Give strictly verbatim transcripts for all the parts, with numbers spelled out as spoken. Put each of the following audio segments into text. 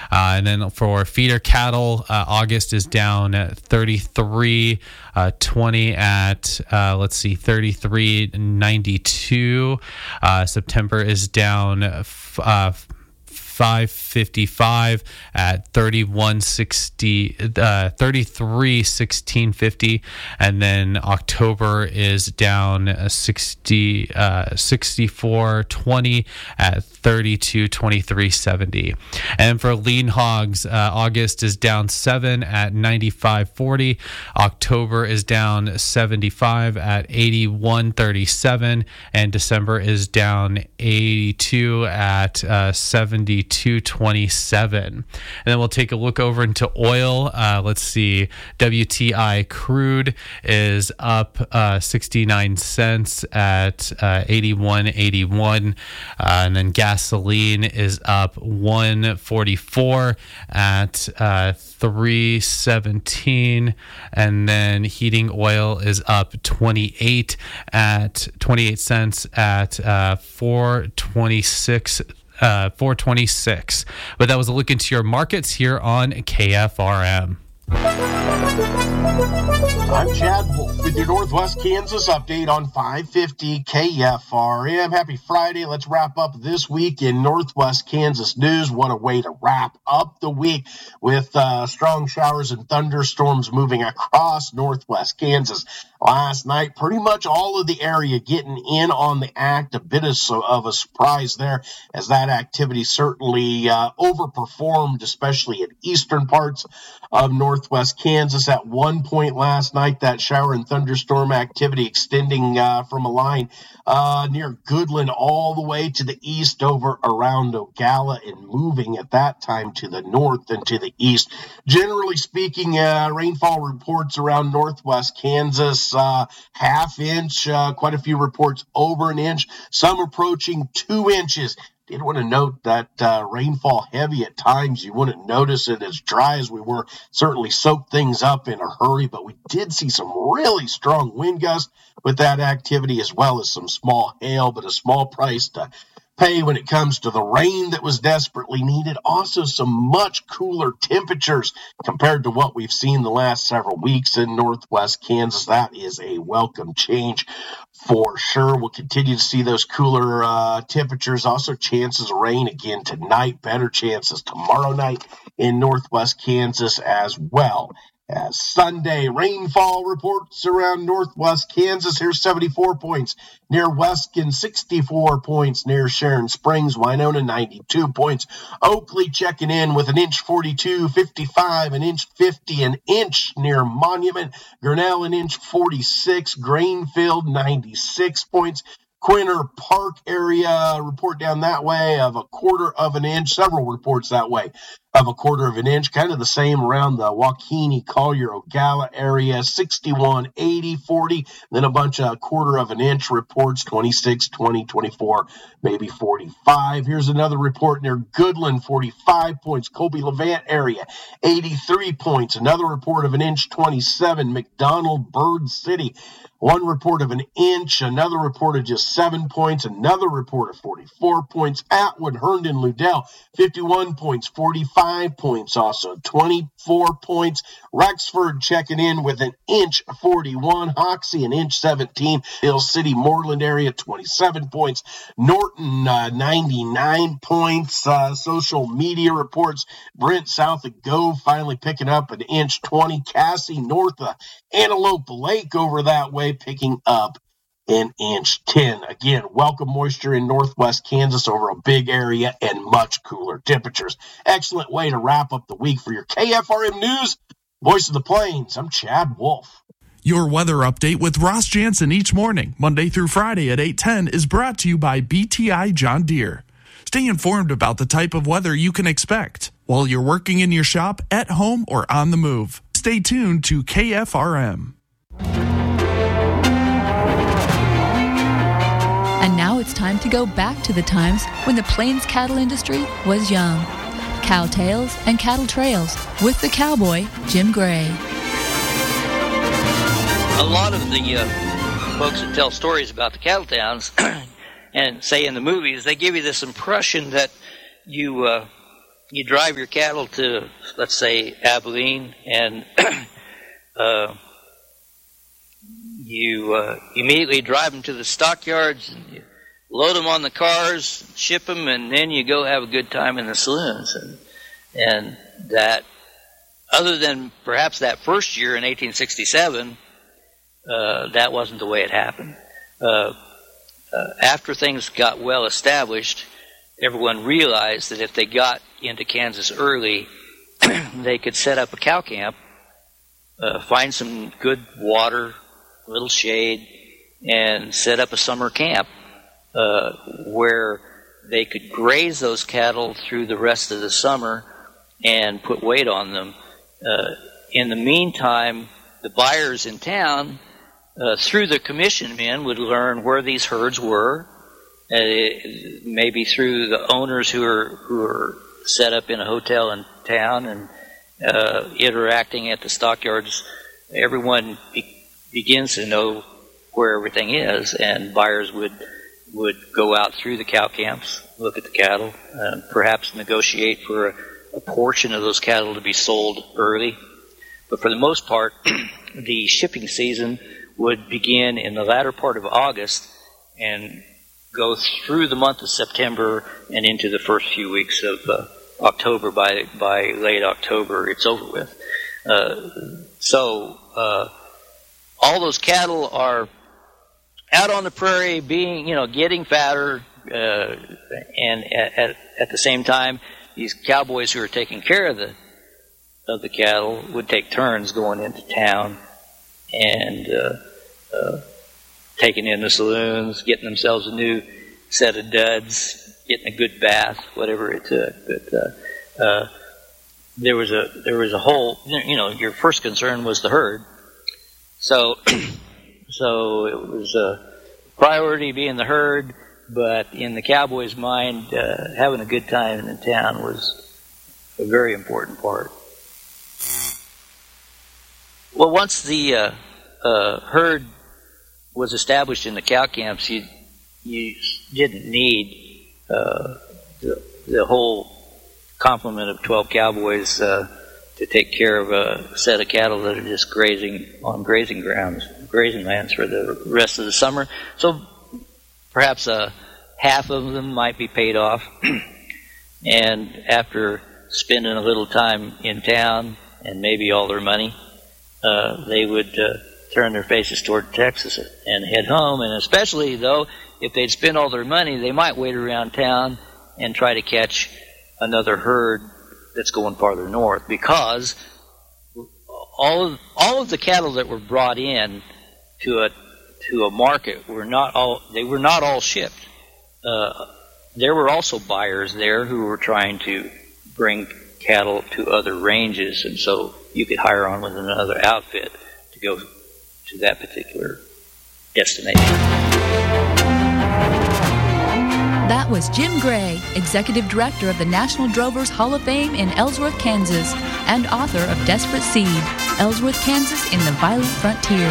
Uh, and then for feeder cattle, uh, August is down at thirty-three twenty at, uh, let's see, thirty-three ninety-two. Uh, September is down f- uh, five fifty-five at thirty-one sixty, uh, thirty-three sixteen fifty, and then October is down sixty, uh, sixty-four twenty at thirty-two twenty-three seventy. And for lean hogs, uh, August is down seven at ninety-five forty. October is down seventy-five at eighty-one thirty-seven, and December is down eighty-two at uh, seventy-two twenty-seven. And then we'll take a look over into oil. Uh, let's see, W T I crude is up uh, sixty-nine cents at uh, eighty-one eighty-one, uh, and then gasoline is up one forty-four at uh, three seventeen, and then heating oil is up twenty-eight at twenty-eight cents at uh, four twenty-six. Uh, four twenty-six. But that was a look into your markets here on K F R M. I'm Chad Wolf with your Northwest Kansas update on five fifty K F R M. Happy Friday. Let's wrap up this week in Northwest Kansas news. What a way to wrap up the week with uh, strong showers and thunderstorms moving across Northwest Kansas. Last night, pretty much all of the area getting in on the act. A bit of, of a surprise there, as that activity certainly uh, overperformed, especially in eastern parts of Northwest Kansas. At one point last night, that shower and thunderstorm activity extending uh, from a line uh, near Goodland all the way to the east over around Ogalla, and moving at that time to the north and to the east. Generally speaking, uh, rainfall reports around Northwest Kansas, uh, half inch, uh, quite a few reports over an inch, some approaching two inches. Did want to note that uh, rainfall heavy at times. You wouldn't notice it as dry as we were. Certainly soaked things up in a hurry, but we did see some really strong wind gusts with that activity, as well as some small hail, but a small price to pay when it comes to the rain that was desperately needed. Also, some much cooler temperatures compared to what we've seen the last several weeks in Northwest Kansas. That is a welcome change for sure. We'll continue to see those cooler uh, temperatures. Also, chances of rain again tonight. Better chances tomorrow night in Northwest Kansas as well. As Sunday, rainfall reports around Northwest Kansas. Here's seventy-four points near Weskin, sixty-four points near Sharon Springs, Winona, ninety-two points. Oakley checking in with an inch forty-two, fifty-five, an inch fifty, an inch near Monument. Grinnell, an inch forty-six, Grainfield, ninety-six points. Quinter Park area report down that way of a quarter of an inch. Several reports that way of a quarter of an inch. Kind of the same around the Waukene, Collier, Ogalla area, sixty-one, eighty, forty. Then a bunch of quarter of an inch reports, twenty-six, twenty, twenty-four, maybe forty-five. Here's another report near Goodland, forty-five points. Colby Levant area, eighty-three points. Another report of an inch, twenty-seven. McDonald, Bird City, one report of an inch. Another report of just seven points. Another report of forty-four points. Atwood, Herndon, Ludell, fifty-one points. forty-five points also. twenty-four points. Rexford checking in with an inch, forty-one. Hoxie, an inch, seventeen. Hill City, Moreland area, twenty-seven points. Norton, uh, ninety-nine points. Uh, social media reports. Brent, south of Gove, finally picking up an inch, twenty. Cassie, north of Antelope Lake over that way, picking up an inch, ten. Again, welcome moisture in Northwest Kansas over a big area and much cooler temperatures. Excellent way to wrap up the week. For your K F R M News, Voice of the Plains, I'm Chad Wolf. Your weather update with Ross Jansen each morning, Monday through Friday at eight ten, is brought to you by B T I John Deere. Stay informed about the type of weather you can expect while you're working in your shop, at home, or on the move. Stay tuned to K F R M. And now it's time to go back to the times when the Plains cattle industry was young. Cow Tales and Cattle Trails with the cowboy, Jim Gray. A lot of the uh, folks that tell stories about the cattle towns and say in the movies, they give you this impression that you uh, you drive your cattle to, let's say, Abilene, and uh, you uh, immediately drive them to the stockyards, and you load them on the cars, ship them, and then you go have a good time in the saloons. And, and that, other than perhaps that first year in eighteen sixty-seven, uh, that wasn't the way it happened. Uh, uh, after things got well established, everyone realized that if they got into Kansas early, they could set up a cow camp, uh, find some good water, a little shade, and set up a summer camp uh, where they could graze those cattle through the rest of the summer and put weight on them. Uh, in the meantime, the buyers in town, uh, through the commission men, would learn where these herds were, uh, maybe through the owners who are who are set up in a hotel in town and uh, interacting at the stockyards. Everyone be- begins to know where everything is, and buyers would would go out through the cow camps, look at the cattle, uh, perhaps negotiate for a, a portion of those cattle to be sold early. But for the most part, the shipping season would begin in the latter part of August and go through the month of September and into the first few weeks of uh, October. By by late October, it's over with. Uh, so uh, all those cattle are out on the prairie, being, you know, getting fatter, uh, and at, at, at the same time, these cowboys who are taking care of the of the cattle would take turns going into town and uh, uh, taking in the saloons, getting themselves a new set of duds, getting a good bath, whatever it took. But uh, uh, there was a there was a whole, you know, your first concern was the herd, so. So it was a priority being the herd, but in the cowboy's mind, uh, having a good time in town was a very important part. Well, once the uh, uh, herd was established in the cow camps, you you didn't need uh, the, the whole complement of twelve cowboys uh, to take care of a set of cattle that are just grazing on grazing grounds, grazing lands for the rest of the summer. So perhaps uh, half of them might be paid off. And after spending a little time in town and maybe all their money, uh, they would uh, turn their faces toward Texas and head home. And especially, though, if they'd spend all their money, they might wait around town and try to catch another herd that's going farther north, because all of all of the cattle that were brought in to a to a market were not all they were not all shipped. Uh, there were also buyers there who were trying to bring cattle to other ranges, and so you could hire on with another outfit to go to that particular destination. That was Jim Gray, Executive Director of the National Drovers Hall of Fame in Ellsworth, Kansas, and author of Desperate Seed, Ellsworth, Kansas in the Violent Frontier.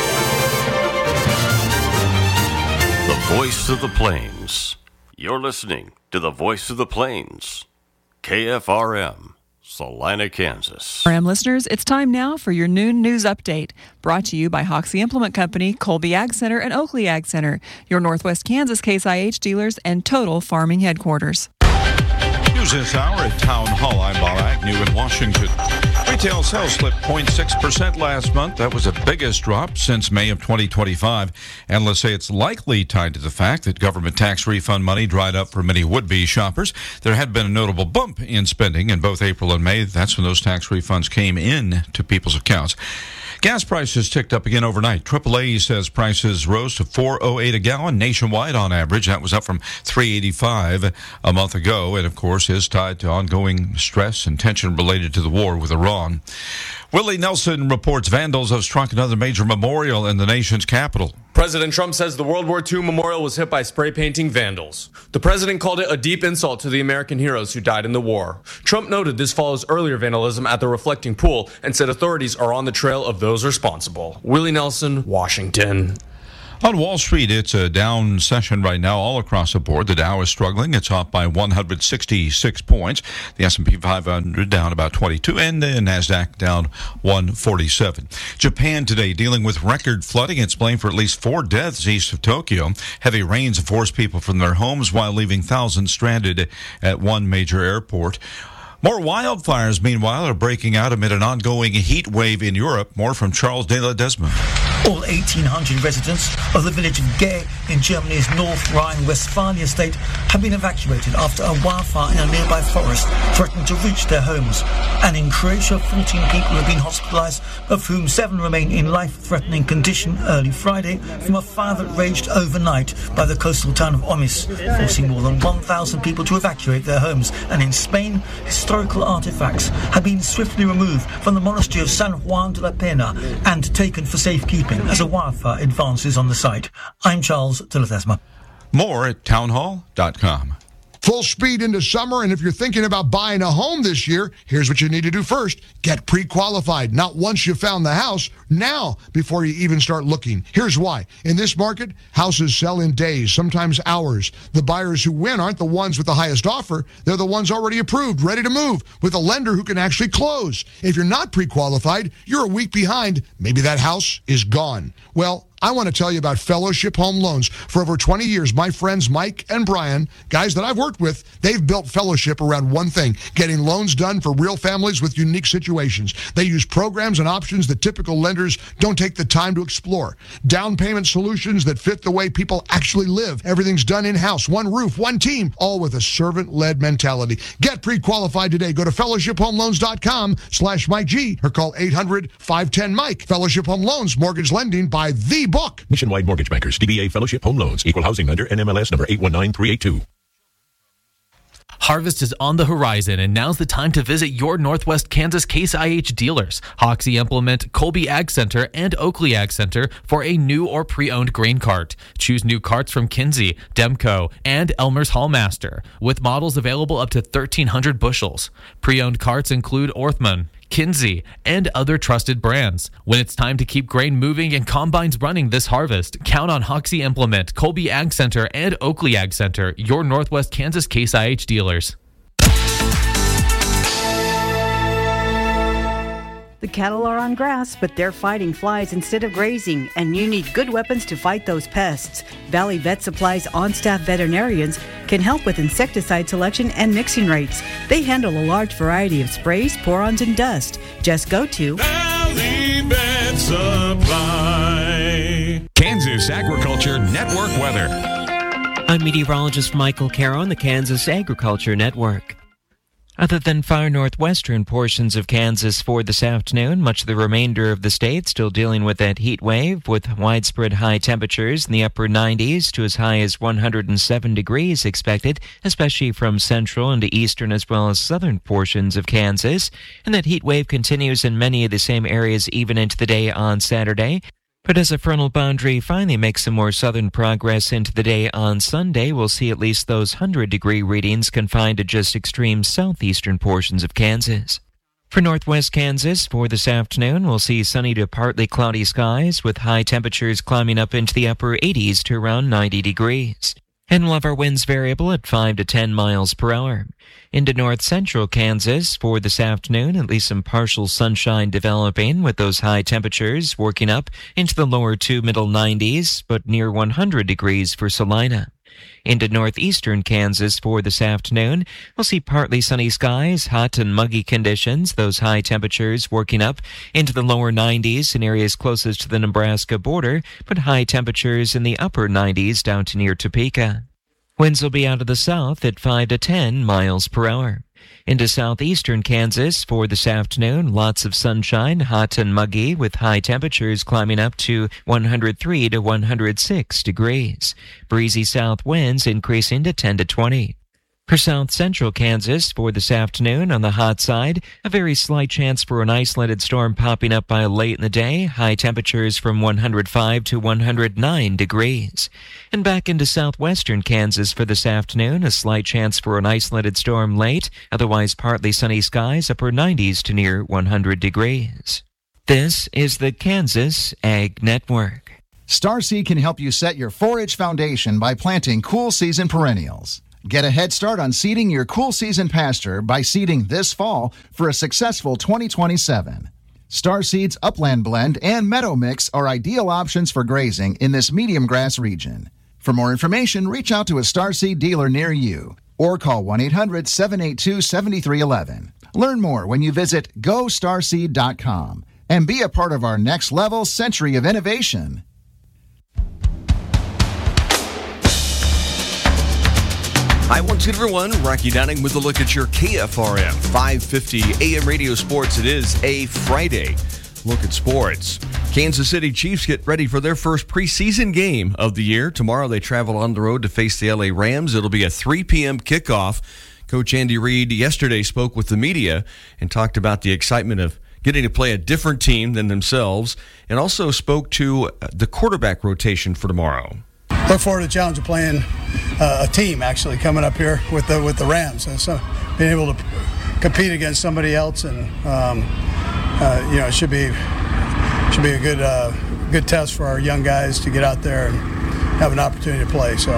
The Voice of the Plains. You're listening to The Voice of the Plains. K F R M, Salina, Kansas. R M listeners, it's time now for your noon news update, brought to you by Hoxie Implement Company, Colby Ag Center, and Oakley Ag Center, your Northwest Kansas Case I H dealers and Total Farming headquarters. News this hour at Town Hall. I'm Bob Agnew in Washington. Retail sales slipped zero point six percent last month. That was the biggest drop since May of twenty twenty-five. Analysts say it's likely tied to the fact that government tax refund money dried up for many would-be shoppers. There had been a notable bump in spending in both April and May. That's when those tax refunds came in to people's accounts. Gas prices ticked up again overnight. triple A says prices rose to four oh eight a gallon nationwide on average. That was up from three eighty-five a month ago, and of course is tied to ongoing stress and tension related to the war with Iran. Willie Nelson reports vandals have struck another major memorial in the nation's capital. President Trump says the World War Two memorial was hit by spray painting vandals. The president called it a deep insult to the American heroes who died in the war. Trump noted this follows earlier vandalism at the Reflecting Pool and said authorities are on the trail of those responsible. Willie Nelson, Washington. On Wall Street, it's a down session right now all across the board. The Dow is struggling. It's off by one hundred sixty-six points. The S and P five hundred down about twenty-two, and the NASDAQ down one forty-seven. Japan today dealing with record flooding. It's blamed for at least four deaths east of Tokyo. Heavy rains forced people from their homes while leaving thousands stranded at one major airport. More wildfires, meanwhile, are breaking out amid an ongoing heat wave in Europe. More from Charles de Ledesma. All eighteen hundred residents of the village of Ge in Germany's North Rhine-Westphalia state have been evacuated after a wildfire in a nearby forest threatened to reach their homes. And in Croatia, fourteen people have been hospitalized, of whom seven remain in life-threatening condition early Friday from a fire that raged overnight by the coastal town of Omis, forcing more than one thousand people to evacuate their homes. And in Spain, historical artifacts have been swiftly removed from the monastery of San Juan de la Pena and taken for safekeeping as a wildfire advances on the site. I'm Charles de Ledesma. More at townhall dot com. Full speed into summer, and if you're thinking about buying a home this year, here's what you need to do first. Get pre-qualified. Not once you found the house, now before you even start looking. Here's why. In this market, houses sell in days, sometimes hours. The buyers who win aren't the ones with the highest offer. They're the ones already approved, ready to move, with a lender who can actually close. If you're not pre-qualified, you're a week behind. Maybe that house is gone. Well, I want to tell you about Fellowship Home Loans. For over twenty years, my friends Mike and Brian, guys that I've worked with, they've built Fellowship around one thing, getting loans done for real families with unique situations. They use programs and options that typical lenders don't take the time to explore. Down payment solutions that fit the way people actually live. Everything's done in-house, one roof, one team, all with a servant-led mentality. Get pre-qualified today. Go to fellowship home loans dot com slash Mike G or call eight hundred, five one zero, Mike. Fellowship Home Loans, mortgage lending by the book. Nationwide Mortgage Bankers, D B A Fellowship Home Loans, Equal Housing Lender, N M L S number eight one nine three eight two. Harvest is on the horizon, and now's the time to visit your Northwest Kansas Case I H dealers, Hoxie Implement, Colby Ag Center, and Oakley Ag Center for a new or pre-owned grain cart. Choose new carts from Kinsey, Demco, and Elmer's Hallmaster, with models available up to thirteen hundred bushels. Pre-owned carts include Orthman, Kinsey, and other trusted brands. When it's time to keep grain moving and combines running this harvest, count on Hoxie Implement, Colby Ag Center, and Oakley Ag Center, your Northwest Kansas Case I H dealers. The cattle are on grass, but they're fighting flies instead of grazing, and you need good weapons to fight those pests. Valley Vet Supply's on-staff veterinarians can help with insecticide selection and mixing rates. They handle a large variety of sprays, pour-ons, and dust. Just go to Valley Vet Supply. Kansas Agriculture Network weather. I'm meteorologist Michael Caro on the Kansas Agriculture Network. Other than far northwestern portions of Kansas for this afternoon, much of the remainder of the state still dealing with that heat wave with widespread high temperatures in the upper nineties to as high as one hundred seven degrees expected, especially from central into eastern as well as southern portions of Kansas. And that heat wave continues in many of the same areas even into the day on Saturday. But as a frontal boundary finally makes some more southern progress into the day on Sunday, we'll see at least those one hundred degree readings confined to just extreme southeastern portions of Kansas. For northwest Kansas, for this afternoon, we'll see sunny to partly cloudy skies with high temperatures climbing up into the upper eighties to around ninety degrees. And we'll have our winds variable at five to ten miles per hour. Into north central Kansas for this afternoon, at least some partial sunshine developing with those high temperatures working up into the lower to middle nineties, but near one hundred degrees for Salina. Into northeastern Kansas for this afternoon, we'll see partly sunny skies, hot and muggy conditions, those high temperatures working up into the lower nineties in areas closest to the Nebraska border, but high temperatures in the upper nineties down to near Topeka. Winds will be out of the south at five to ten miles per hour. Into southeastern Kansas for this afternoon, lots of sunshine, hot and muggy with high temperatures climbing up to one hundred three to one hundred six degrees. Breezy south winds increasing to ten to twenty. For south central Kansas for this afternoon, on the hot side, a very slight chance for an isolated storm popping up by late in the day, high temperatures from one hundred five to one hundred nine degrees. And back into southwestern Kansas for this afternoon, a slight chance for an isolated storm late, otherwise partly sunny skies, upper nineties to near one hundred degrees. This is the Kansas Ag Network. Starseed can help you set your four H foundation by planting cool season perennials. Get a head start on seeding your cool season pasture by seeding this fall for a successful twenty twenty-seven. Starseed's Upland Blend and Meadow Mix are ideal options for grazing in this medium grass region. For more information, reach out to a Starseed dealer near you or call one eight hundred, seven eight two, seven three one one. Learn more when you visit go starseed dot com and be a part of our next level century of innovation. Hi, once again, everyone. Rocky Downing with a look at your K F R M five fifty A M radio sports. It is a Friday look at sports. Kansas City Chiefs get ready for their first preseason game of the year. Tomorrow they travel on the road to face the L A Rams. It'll be a three p.m. kickoff. Coach Andy Reid yesterday spoke with the media and talked about the excitement of getting to play a different team than themselves, and also spoke to the quarterback rotation for tomorrow. Look forward to the challenge of playing uh, a team actually coming up here with the with the Rams, and so being able to compete against somebody else, and um, uh, you know, it should be should be a good uh, good test for our young guys to get out there and have an opportunity to play. So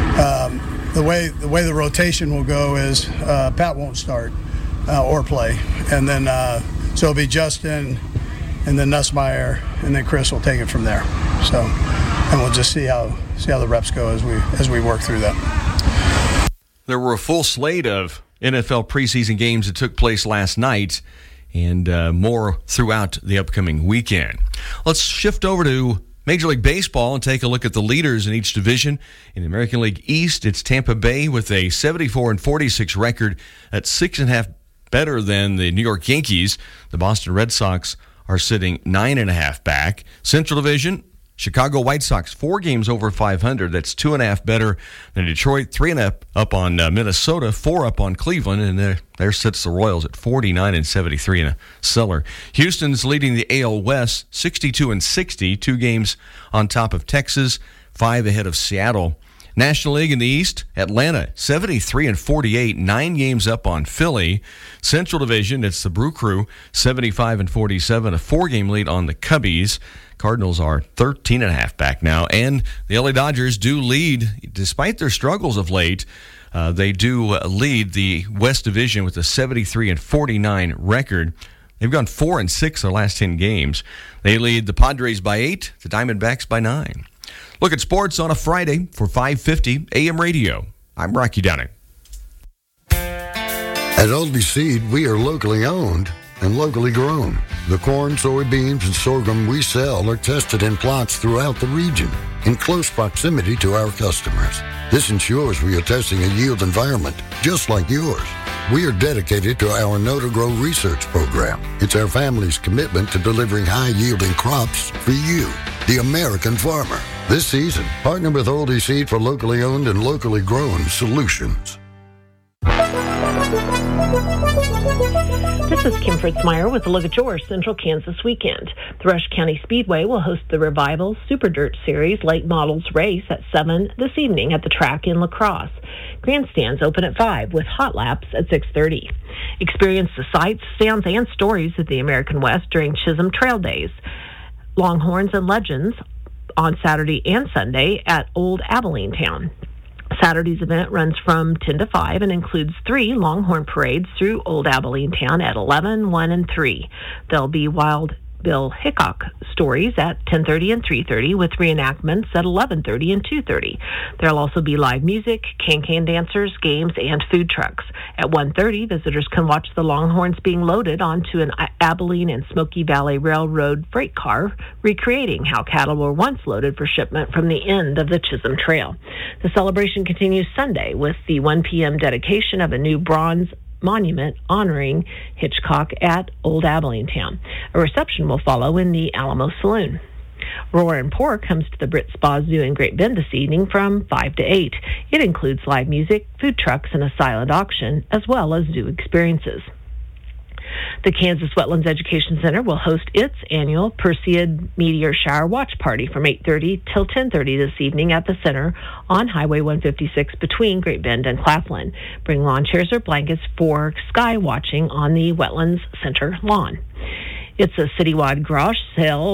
um, the way the way the rotation will go is uh, Pat won't start uh, or play, and then uh, so it'll be Justin, and then Nussmeier, and then Chris will take it from there. So, and we'll just see how see how the reps go as we as we work through that. There were a full slate of N F L preseason games that took place last night, and uh, more throughout the upcoming weekend. Let's shift over to Major League Baseball and take a look at the leaders in each division. In the American League East, it's Tampa Bay with a seventy-four and forty-six record. That's six and a half better than the New York Yankees. The Boston Red Sox are sitting nine and a half back. Central Division, Chicago White Sox, four games over five hundred. That's two and a half better than Detroit. Three and a half up on uh, Minnesota, four up on Cleveland, and there, there sits the Royals at forty-nine and seventy-three in a cellar. Houston's leading the A L West, sixty-two and sixty, two games on top of Texas, five ahead of Seattle. National League in the East, Atlanta, seventy-three and forty-eight, nine games up on Philly. Central Division, it's the Brew Crew, seventy-five and forty-seven, a four-game lead on the Cubbies. Cardinals are thirteen and a half back now, and the L A Dodgers do lead, despite their struggles of late. Uh, they do lead the West Division with a seventy-three and forty-nine record. They've gone four and six their last ten games. They lead the Padres by eight, the Diamondbacks by nine. Look at sports on a Friday for five fifty A M radio. I'm Rocky Downing. At Aldi Seed, we are locally owned and locally grown. The corn, soybeans, and sorghum we sell are tested in plots throughout the region in close proximity to our customers. This ensures we are testing a yield environment just like yours. We are dedicated to our Know to Grow research program. It's our family's commitment to delivering high-yielding crops for you, the American farmer. This season, partner with Aldi Seed for locally owned and locally grown solutions. This is Kim Fritzmeyer with a look at your Central Kansas weekend. The Rush County Speedway will host the Revival Super Dirt Series Late Models race at seven this evening at the track in La Crosse. Grandstands open at five with hot laps at six thirty. Experience the sights, sounds, and stories of the American West during Chisholm Trail Days. Longhorns and Legends on Saturday and Sunday at Old Abilene Town. Saturday's event runs from ten to five and includes three Longhorn parades through Old Abilene Town at eleven, one, and three. There'll be Wild Bill Hickok stories at ten thirty and three thirty with reenactments at eleven thirty and two thirty. There'll also be live music, can-can dancers, games, and food trucks. At one thirty, visitors can watch the Longhorns being loaded onto an Abilene and Smoky Valley Railroad freight car, recreating how cattle were once loaded for shipment from the end of the Chisholm Trail. The celebration continues Sunday with the one p.m. dedication of a new bronze monument honoring Hitchcock at Old Abilene Town. A reception will follow in the Alamo Saloon. Roar and Pour comes to the Brit Spa Zoo in Great Bend this evening from five to eight. It includes live music, food trucks, and a silent auction, as well as zoo experiences. The Kansas Wetlands Education Center will host its annual Perseid Meteor Shower Watch Party from eight thirty till ten thirty this evening at the center on Highway one fifty-six between Great Bend and Claflin. Bring lawn chairs or blankets for sky watching on the Wetlands Center lawn. It's a citywide garage sales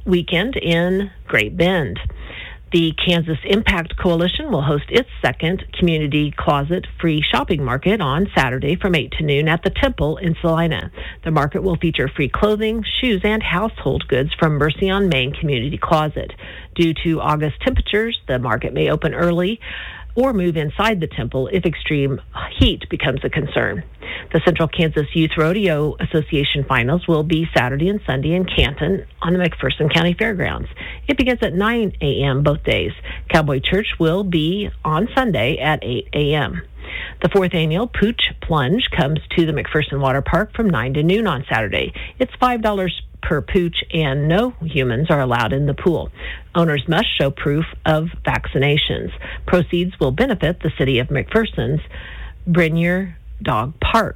weekend in Great Bend. The Kansas Impact Coalition will host its second Community Closet Free Shopping Market on Saturday from eight to noon at the Temple in Salina. The market will feature free clothing, shoes, and household goods from Mercy on Main Community Closet. Due to August temperatures, the market may open early or move inside the temple if extreme heat becomes a concern. The Central Kansas Youth Rodeo Association finals will be Saturday and Sunday in Canton on the McPherson County Fairgrounds. It begins at nine a.m. both days. Cowboy Church will be on Sunday at eight a.m. The fourth annual Pooch Plunge comes to the McPherson Water Park from nine to noon on Saturday. It's five dollars per pooch, and no humans are allowed in the pool. Owners must show proof of vaccinations. Proceeds will benefit the city of McPherson's Brenier Dog Park.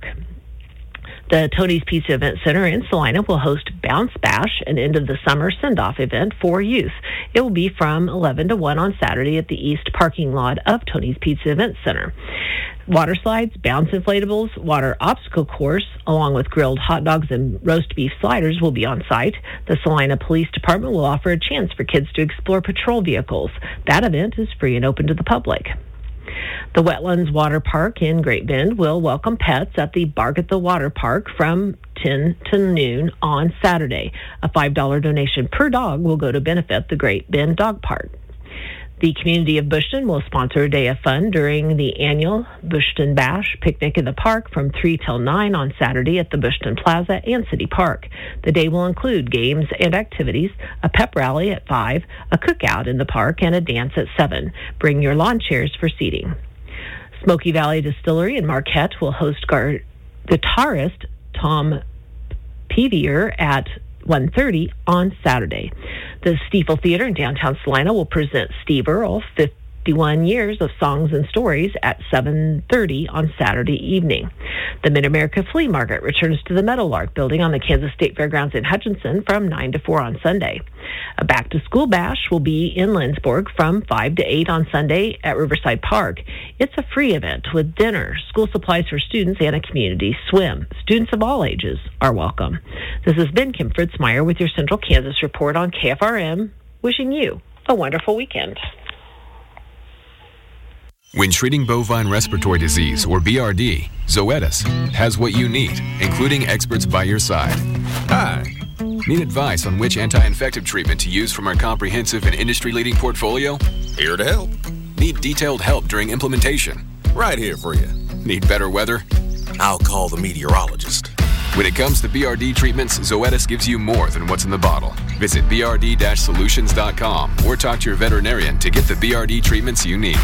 The Tony's Pizza Event Center in Salina will host Bounce Bash, an end-of-the-summer send-off event for youth. It will be from eleven to one on Saturday at the east parking lot of Tony's Pizza Event Center. Water slides, bounce inflatables, water obstacle course, along with grilled hot dogs and roast beef sliders will be on site. The Salina Police Department will offer a chance for kids to explore patrol vehicles. That event is free and open to the public. The Wetlands Water Park in Great Bend will welcome pets at the Bark at the Water Park from ten to noon on Saturday. A five dollars donation per dog will go to benefit the Great Bend Dog Park. The community of Bushton will sponsor a day of fun during the annual Bushton Bash picnic in the park from three till nine on Saturday at the Bushton Plaza and City Park. The day will include games and activities, a pep rally at five, a cookout in the park, and a dance at seven. Bring your lawn chairs for seating. Smoky Valley Distillery in Marquette will host gar- guitarist Tom Peavier at one thirty on Saturday. The Stiefel Theater in downtown Salina will present Steve Earle, fifty-one years of songs and stories, at seven thirty on Saturday evening. The Mid-America Flea Market returns to the Meadowlark building on the Kansas State Fairgrounds in Hutchinson from nine to four on Sunday. A back-to-school bash will be in Lindsborg from five to eight on Sunday at Riverside Park. It's a free event with dinner, school supplies for students, and a community swim. Students of all ages are welcome. This has been Kim Fritzmeyer with your Central Kansas Report on K F R M, wishing you a wonderful weekend. When treating bovine respiratory disease, or B R D, Zoetis has what you need, including experts by your side. Hi. Need advice on which anti-infective treatment to use from our comprehensive and industry-leading portfolio? Here to help. Need detailed help during implementation? Right here for you. Need better weather? I'll call the meteorologist. When it comes to B R D treatments, Zoetis gives you more than what's in the bottle. Visit b r d dash solutions dot com or talk to your veterinarian to get the B R D treatments you need.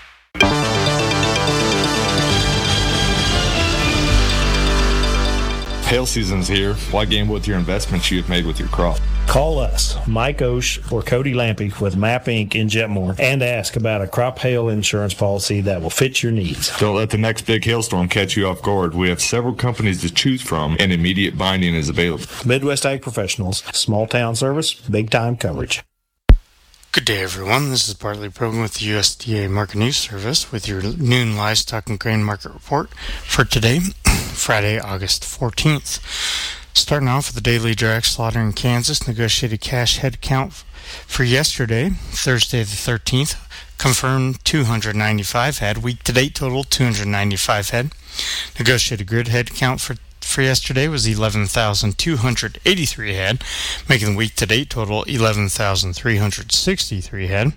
Hail season's here. Why gamble with your investments you've made with your crop? Call us, Mike Osh or Cody Lampy with MAP Incorporated in Jetmore, and ask about a crop hail insurance policy that will fit your needs. Don't let the next big hailstorm catch you off guard. We have several companies to choose from, and immediate binding is available. Midwest Ag Professionals, small town service, big time coverage. Good day, everyone. This is Bartley Brogan with the U S D A Market News Service with your noon livestock and grain market report for today, Friday, August fourteenth. Starting off with the daily direct slaughter in Kansas, negotiated cash head count for yesterday, Thursday the thirteenth, confirmed two hundred ninety-five head. Week to date total two hundred ninety-five head. Negotiated grid head count for for yesterday was eleven thousand two hundred eighty-three head, making the week to date total eleven thousand three hundred sixty-three head.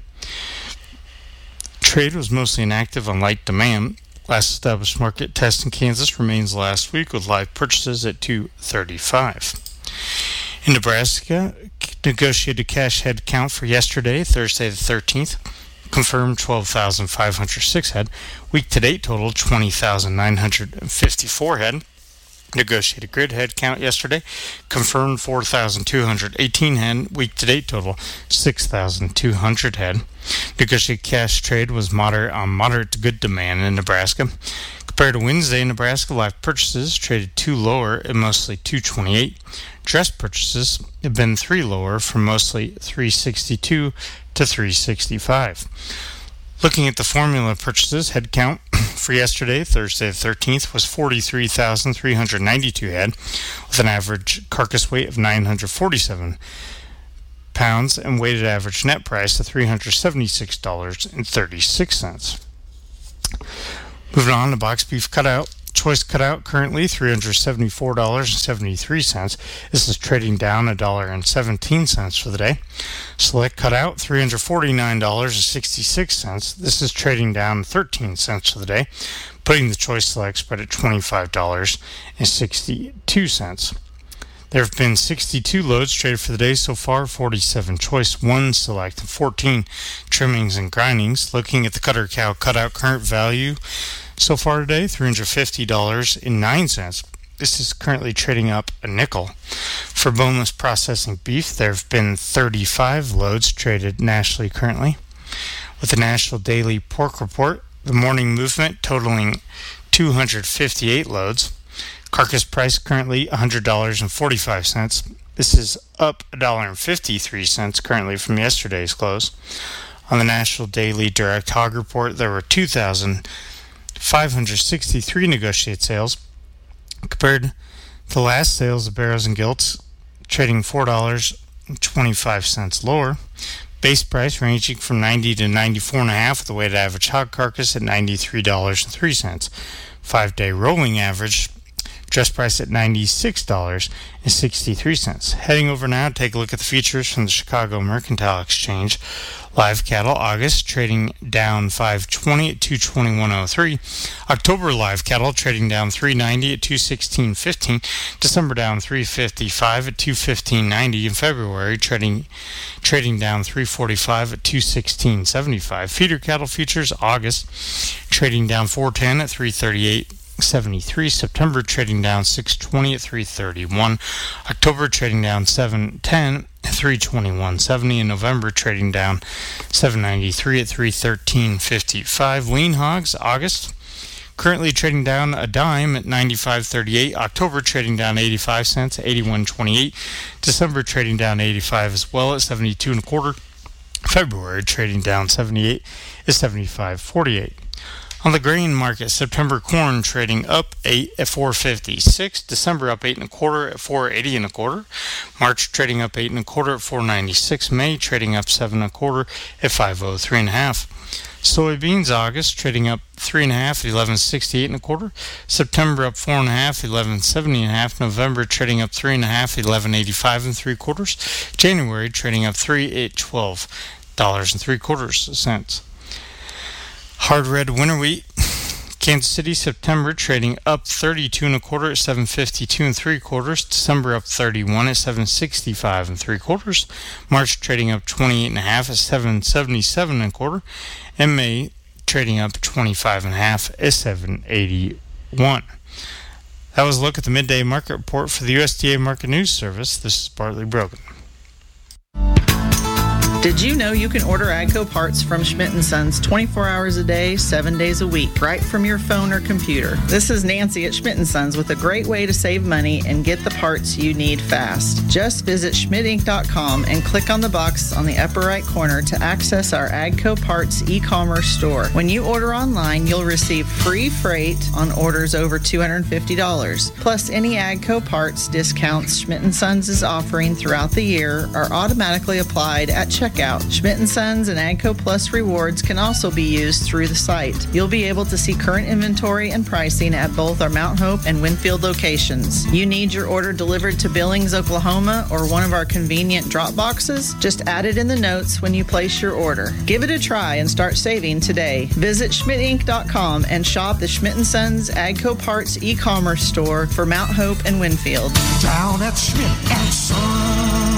Trade was mostly inactive on light demand. Last established market test in Kansas remains last week with live purchases at two thirty-five. In Nebraska, negotiated cash head count for yesterday, Thursday the thirteenth, confirmed twelve thousand five hundred six head. Week to date total twenty thousand nine hundred fifty-four head. Negotiated grid head count yesterday confirmed four thousand two hundred eighteen head. Week to date total six thousand two hundred head. Negotiated cash trade was moderate on moderate to good demand in Nebraska. Compared to Wednesday, Nebraska live purchases traded two lower at mostly two twenty-eight. Dress purchases have been three lower from mostly three sixty-two to three sixty-five. Looking at the formula purchases, head count for yesterday, Thursday the thirteenth, was forty-three thousand three hundred ninety-two head, with an average carcass weight of nine hundred forty-seven pounds and weighted average net price of three hundred seventy-six dollars and thirty-six cents. Moving on to box beef cutout. Choice cutout currently three hundred seventy-four dollars and seventy-three cents. This is trading down one dollar and seventeen cents for the day. Select cutout three hundred forty-nine dollars and sixty-six cents. This is trading down thirteen cents for the day, putting the choice select spread at twenty-five dollars and sixty-two cents. There have been sixty-two loads traded for the day so far, forty-seven choice, one select, and fourteen trimmings and grindings. Looking at the cutter cow cutout current value so far today, three hundred fifty dollars and nine cents. This is currently trading up a nickel. For boneless processing beef, there have been thirty-five loads traded nationally currently. With the National Daily Pork Report, the morning movement totaling two hundred fifty-eight loads. Carcass price currently one hundred dollars and forty-five cents. This is up one dollar and fifty-three cents currently from yesterday's close. On the National Daily Direct Hog Report, there were two thousand five hundred sixty-three negotiated sales, compared to last sales of barrows and gilts trading four dollars and twenty-five cents lower. Base price ranging from ninety to ninety-four and a half, with the weighted average hog carcass at ninety-three dollars and three cents. Five-day rolling average dress price at ninety-six dollars and sixty-three cents. Heading over now to take a look at the futures from the Chicago Mercantile Exchange. Live cattle August trading down five twenty at two twenty-one oh three. October live cattle trading down three ninety at two sixteen fifteen. December down three fifty-five at two fifteen ninety. In February trading trading down three forty-five at two sixteen seventy-five. Feeder cattle futures August trading down four ten at three thirty-eight seventy-three. September trading down six twenty at three thirty-one. October trading down seven ten at three twenty-one seventy. In November trading down seven ninety-three at three thirteen fifty-five. Lean hogs August currently trading down a dime at ninety-five thirty-eight. October trading down eighty-five cents at eighty-one twenty-eight. December trading down eighty-five as well at seventy-two and a quarter. February trading down seventy-eight at seventy-five forty-eight. On the grain market, September corn trading up eight at four fifty-six. December up eight and a quarter at four eighty and a quarter. March trading up eight and a quarter at four ninety-six. May trading up seven and a quarter at five oh three and a half. Soybeans August trading up three and a half at eleven sixty-eight and a quarter. September up four and a half at eleven seventy and a half. November trading up three and a half at eleven eighty-five and three quarters. January trading up three at twelve dollars and three quarters cents. Hard red winter wheat, Kansas City September trading up thirty-two and a quarter at seven fifty-two and three quarters. December up thirty-one at seven sixty-five and three quarters. March trading up twenty-eight and a half at seven seventy-seven and a quarter. And May trading up twenty-five and a half at seven eighty-one. That was a look at the midday market report for the U S D A Market News Service. This is Bartley Brogan. Did you know you can order AGCO parts from Schmidt and Sons twenty-four hours a day, seven days a week, right from your phone or computer? This is Nancy at Schmidt and Sons with a great way to save money and get the parts you need fast. Just visit schmidt inc dot com and click on the box on the upper right corner to access our AGCO parts e-commerce store. When you order online, you'll receive free freight on orders over two hundred fifty dollars. Plus, any AGCO parts discounts Schmidt and Sons is offering throughout the year are automatically applied at checkout. Schmidt and Sons and AGCO Plus rewards can also be used through the site. You'll be able to see current inventory and pricing at both our Mount Hope and Winfield locations. You need your order delivered to Billings, Oklahoma, or one of our convenient drop boxes? Just add it in the notes when you place your order. Give it a try and start saving today. Visit schmidt inc dot com and shop the Schmidt and Sons AGCO Parts e-commerce store for Mount Hope and Winfield. Down at Schmidt and Sons.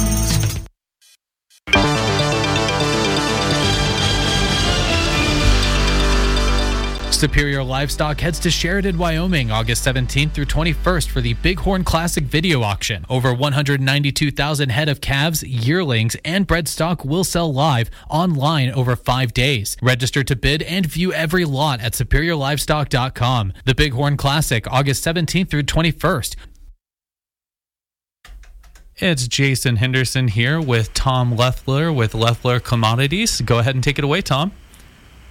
Superior Livestock heads to Sheridan, Wyoming, August seventeenth through twenty-first for the Bighorn Classic video auction. Over one hundred ninety-two thousand head of calves, yearlings, and bred stock will sell live online over five days. Register to bid and view every lot at superior livestock dot com. The Bighorn Classic, August seventeenth through twenty-first. It's Jason Henderson here with Tom Leffler with Leffler Commodities. Go ahead and take it away, Tom.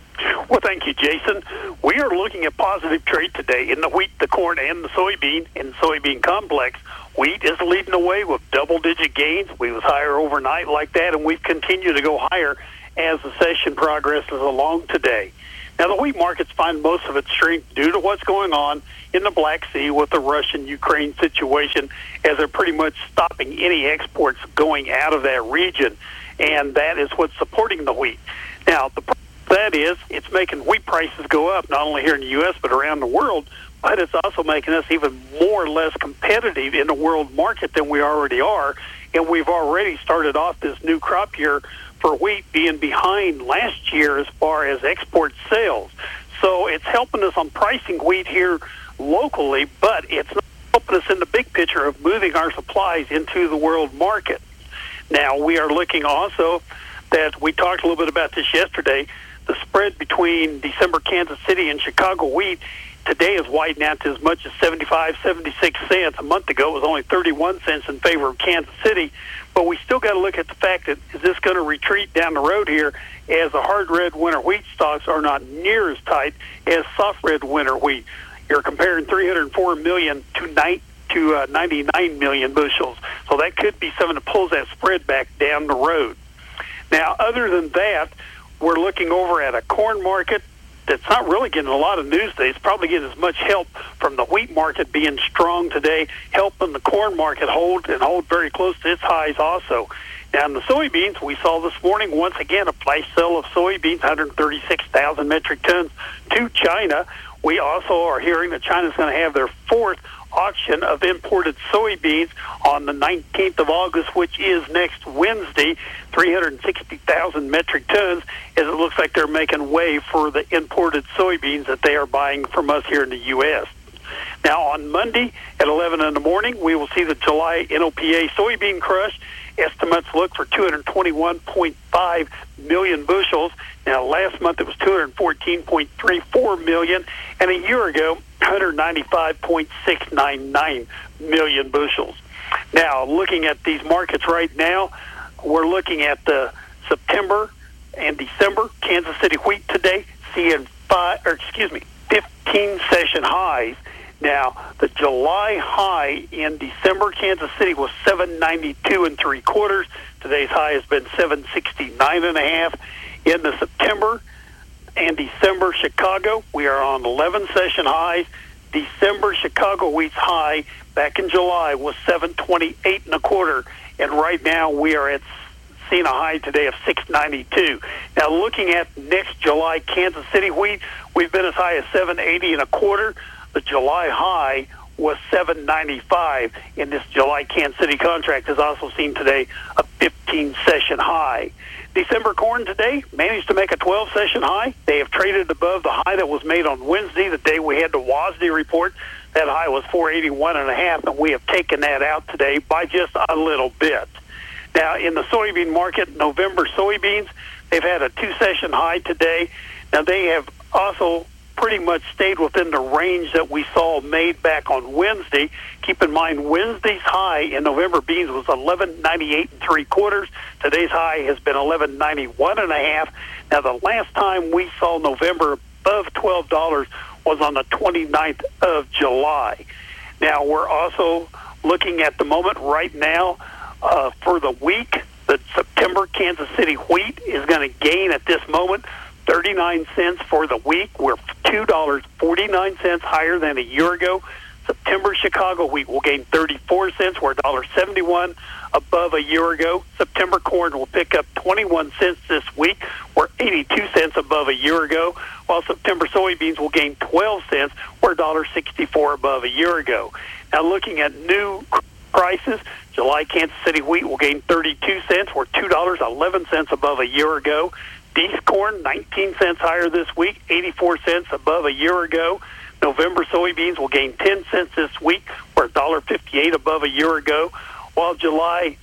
Well, thank you, Jason. We are looking at positive trade today in the wheat, the corn, and the soybean. In the soybean complex, wheat is leading the way with double-digit gains. We was higher overnight like that, and we've continued to go higher as the session progresses along today. Now, the wheat markets find most of its strength due to what's going on in the Black Sea with the Russian-Ukraine situation, as they're pretty much stopping any exports going out of that region, and that is what's supporting the wheat. Now, the problem with that is it's making wheat prices go up, not only here in the U S but around the world, but it's also making us even more or less competitive in the world market than we already are, and we've already started off this new crop year for wheat being behind last year as far as export sales. So it's helping us on pricing wheat here locally, but it's not helping us in the big picture of moving our supplies into the world market. Now, we are looking also that we talked a little bit about this yesterday, the spread between December Kansas City and Chicago wheat today is widened out to as much as seventy-five, seventy-six cents. A month ago, it was only thirty-one cents in favor of Kansas City. But we still got to look at the fact that is this going to retreat down the road here, as the hard red winter wheat stocks are not near as tight as soft red winter wheat. You're comparing three hundred four million to nine to uh, ninety-nine million bushels. So that could be something that pulls that spread back down the road. Now, other than that, we're looking over at a corn market that's not really getting a lot of news today. It's probably getting as much help from the wheat market being strong today, helping the corn market hold and hold very close to its highs also. Now, in the soybeans, we saw this morning, once again, a flash sale of soybeans, one hundred thirty-six thousand metric tons to China. We also are hearing that China's going to have their fourth auction of imported soybeans on the nineteenth of August, which is next Wednesday, three hundred sixty thousand metric tons, as it looks like they're making way for the imported soybeans that they are buying from us here in the U S Now, on Monday at eleven in the morning, we will see the July N O P A soybean crush. Estimates look for two hundred twenty-one point five million bushels. Now, last month it was two hundred fourteen point three four million, and a year ago, one hundred ninety-five point six nine nine million bushels. Now, looking at these markets right now, we're looking at the September and December Kansas City wheat today, seeing five, or excuse me, fifteen session highs. Now, the July high in December Kansas City was seven ninety-two and three quarters. Today's high has been seven sixty-nine and a half. In the September and December Chicago, we are on eleven session highs. December Chicago wheat's high back in July was seven twenty-eight and a quarter, and right now we are at seeing a high today of six ninety-two. Now, looking at next July Kansas City wheat, we've been as high as seven eighty and a quarter. The July high was seven ninety-five, and this July Kansas City contract has also seen today a fifteen session high. December corn today managed to make a twelve session high. They have traded above the high that was made on Wednesday, the day we had the W A S D report. That high was four eighty-one and a half, and we have taken that out today by just a little bit. Now, in the soybean market, November soybeans, they've had a two session high today. Now, they have also pretty much stayed within the range that we saw made back on Wednesday. Keep in mind, Wednesday's high in November beans was eleven ninety-eight and three quarters. Today's high has been eleven ninety-one and a half. Now, the last time we saw November above twelve dollars was on the twenty-ninth of July. Now, we're also looking at the moment right now uh, for the week. The September Kansas City wheat is going to gain at this moment thirty-nine cents for the week. We're two dollars and forty-nine cents higher than a year ago. September Chicago wheat will gain thirty-four cents. We're one dollar and seventy-one cents above a year ago. September corn will pick up twenty-one cents this week. We're eighty-two cents above a year ago, while September soybeans will gain twelve cents. We're one dollar and sixty-four cents above a year ago. Now, looking at new prices, July Kansas City wheat will gain thirty-two cents. We're two dollars and eleven cents above a year ago. Beef corn, nineteen cents higher this week, eighty-four cents above a year ago. November soybeans will gain ten cents this week. We're one dollar and fifty-eight cents above a year ago. While July,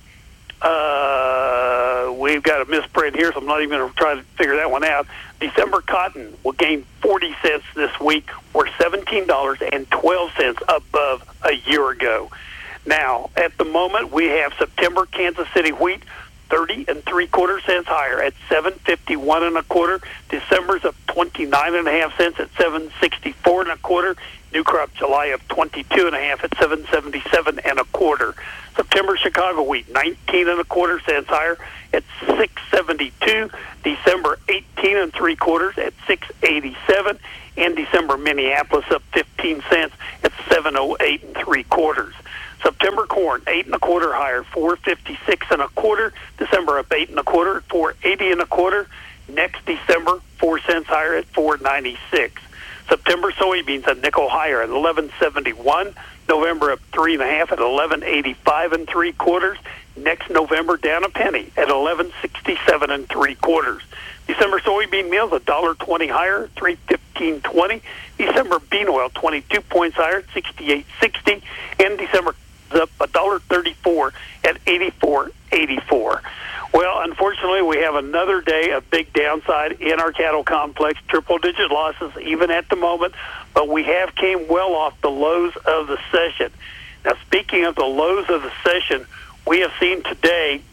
uh, we've got a misprint here, so I'm not even going to try to figure that one out. December cotton will gain forty cents this week. We're seventeen dollars and twelve cents above a year ago. Now, at the moment, we have September Kansas City wheat thirty and three quarter cents higher at seven fifty-one and a quarter. December's up twenty-nine and a half cents at seven sixty-four and a quarter. New crop July up twenty-two and a half at seven seventy-seven and a quarter. September Chicago wheat nineteen and a quarter cents higher at six seventy-two. December eighteen and three quarters at six eighty-seven, and December Minneapolis up fifteen cents at seven oh eight and three quarters. September corn eight and a quarter higher, four fifty-six and a quarter. December up eight and a quarter at four eighty and a quarter. Next December four cents higher at four ninety-six. September soybeans a nickel higher at eleven seventy-one. November up three and a half at eleven eighty-five and three quarters. Next November down a penny at eleven sixty-seven and three quarters. December soybean meal a dollar twenty higher, three fifteen twenty. December bean oil twenty-two points higher at sixty-eight sixty, and December up a dollar thirty-four at eighty-four eighty-four. Well, unfortunately, we have another day of big downside in our cattle complex, triple-digit losses even at the moment, but we have came well off the lows of the session. Now, speaking of the lows of the session, we have seen today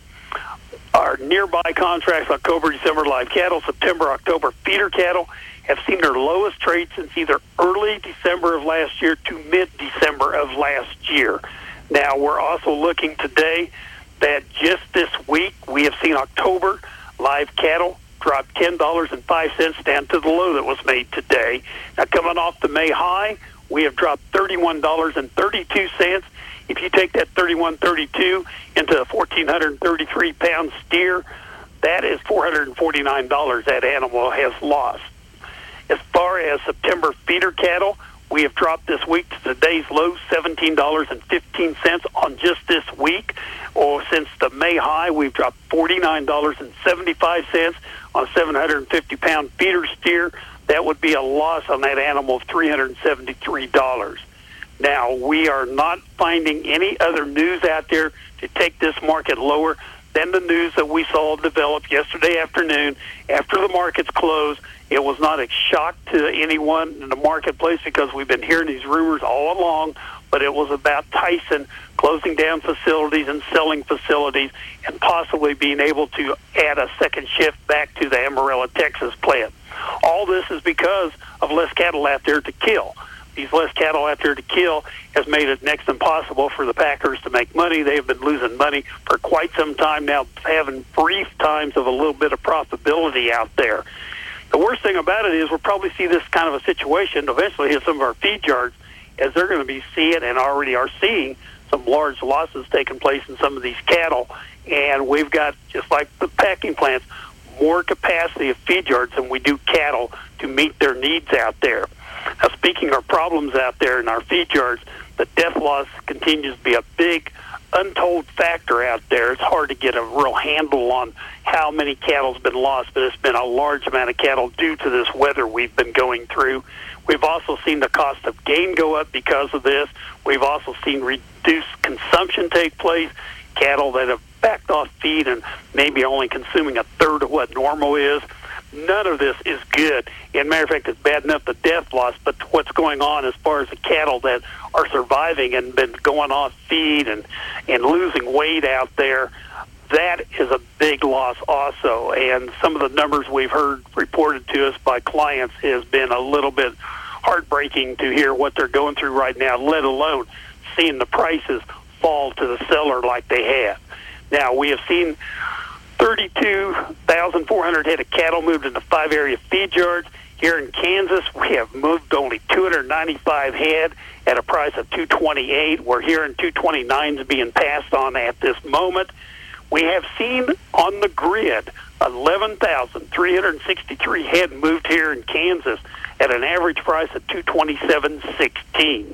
our nearby contracts, October, December live cattle, September, October feeder cattle, have seen their lowest trade since either early December of last year to mid-December of last year. Now, we're also looking today that just this week we have seen October live cattle drop ten dollars and five cents down to the low that was made today. Now, coming off the May high, we have dropped thirty-one dollars and thirty-two cents. If you take that thirty-one thirty-two into a one thousand four hundred thirty-three pound steer, that is four hundred forty-nine dollars that animal has lost. As far as September feeder cattle, we have dropped this week to today's low, seventeen dollars and fifteen cents on just this week. Or since the May high, we've dropped forty-nine dollars and seventy-five cents on a seven hundred fifty pound feeder steer. That would be a loss on that animal of three hundred seventy-three dollars. Now, we are not finding any other news out there to take this market lower than the news that we saw develop yesterday afternoon after the markets closed. It was not a shock to anyone in the marketplace because we've been hearing these rumors all along, but it was about Tyson closing down facilities and selling facilities and possibly being able to add a second shift back to the Amarillo, Texas plant. All this is because of less cattle out there to kill. These less cattle out there to kill has made it next to impossible for the packers to make money. They've been losing money for quite some time now, having brief times of a little bit of profitability out there. The worst thing about it is we'll probably see this kind of a situation eventually in some of our feed yards as they're going to be seeing and already are seeing some large losses taking place in some of these cattle. And we've got, just like the packing plants, more capacity of feed yards than we do cattle to meet their needs out there. Now, speaking of problems out there in our feed yards, the death loss continues to be a big, untold factor out there. It's hard to get a real handle on how many cattle's been lost, but it's been a large amount of cattle due to this weather we've been going through. We've also seen the cost of gain go up because of this. We've also seen reduced consumption take place, cattle that have backed off feed and maybe only consuming a third of what normal is. None of this is good. As a matter of fact, it's bad enough the death loss, but what's going on as far as the cattle that are surviving and been going off feed and, and losing weight out there, that is a big loss also. And some of the numbers we've heard reported to us by clients has been a little bit heartbreaking to hear what they're going through right now, let alone seeing the prices fall to the seller like they have. Now, we have seen thirty-two thousand four hundred head of cattle moved into five area feed yards. Here in Kansas, we have moved only two hundred ninety-five head at a price of two twenty-eight. We're hearing two twenty-nine is being passed on at this moment. We have seen on the grid eleven thousand three hundred sixty-three head moved here in Kansas at an average price of two twenty-seven sixteen.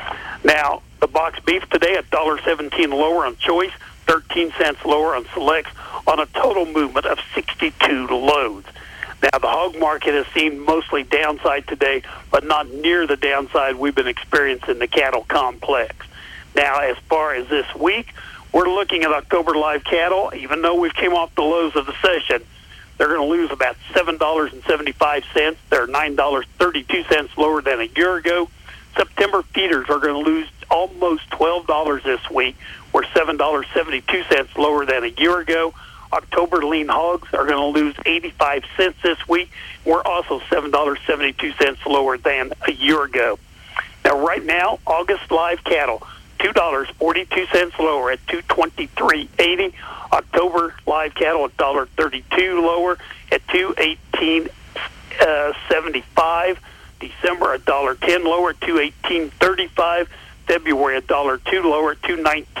Now, the box beef today at one dollar seventeen lower on choice, thirteen cents lower on selects, on a total movement of sixty-two loads. Now, the hog market has seen mostly downside today, but not near the downside we've been experiencing in the cattle complex. Now, as far as this week, we're looking at October live cattle. Even though we've came off the lows of the session, they're going to lose about seven dollars and seventy-five cents. They're nine dollars and thirty-two cents lower than a year ago. September feeders are going to lose almost twelve dollars this week. We're seven dollars and seventy-two cents lower than a year ago. October lean hogs are going to lose eighty-five cents this week. We're also seven dollars and seventy-two cents lower than a year ago. Now, right now, August live cattle, two dollars and forty-two cents lower at two twenty-three eighty. October live cattle, one dollar and thirty-two cents lower at two eighteen seventy-five. December, one dollar and ten cents lower, two eighteen thirty-five. February, one dollar and two cents lower, two nineteen